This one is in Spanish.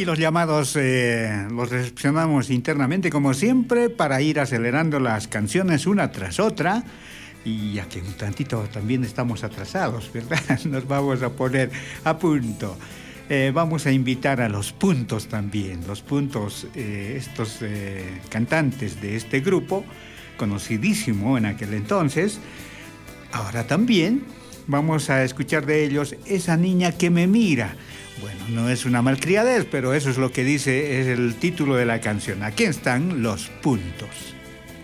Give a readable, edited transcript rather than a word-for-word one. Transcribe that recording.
Y los llamados los recepcionamos internamente como siempre para ir acelerando las canciones una tras otra. Y ya que un tantito también estamos atrasados, ¿verdad? Nos vamos a poner a punto. Vamos a invitar a los puntos también, los puntos, estos cantantes de este grupo, conocidísimo en aquel entonces. Ahora también vamos a escuchar de ellos Esa niña que me mira. Bueno, no es una malcriadez, pero eso es lo que dice, es el título de la canción. Aquí están los puntos.